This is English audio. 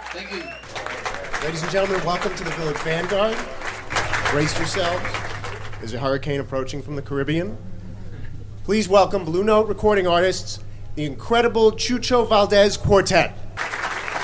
Thank you. Ladies and gentlemen, welcome to the Village Vanguard. Brace yourselves. There's a hurricane approaching from the Caribbean. Please welcome Blue Note recording artists, the incredible Chucho Valdez Quartet.